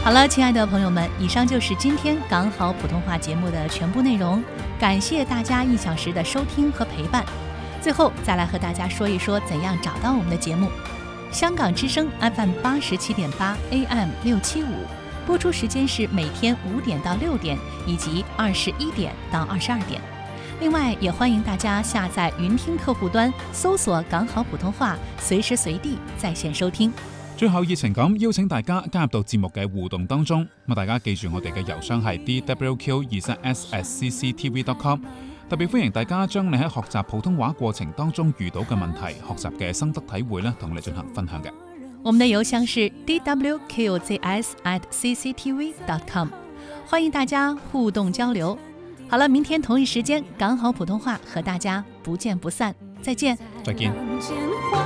好了，亲爱的朋友们，以上就是今天港好普通话节目的全部内容，感谢大家1小时的收听和陪伴。最后再来和大家说一说怎样找到我们的节目。香港之声 FM 87.8 AM 675，播出时间是每天5点到6点，以及21点到22点。另外，也欢迎大家下载云听客户端，搜索港好普通話，隨時隨地在線收聽。 最後熱情咁邀請大家加入到節目嘅互動當中，咁大家記住我哋嘅郵箱係 dwq23s@cctv.com， 特別歡迎大家將你喺學習普通話過程當中遇到嘅問題、學習嘅心得體會咧，同我哋進行分享嘅。 我們的郵箱是 dwqzs@cctv.com， 歡迎大家互動交流。好了，明天同一時間港好普通話和大家不見不散，再見。 再見。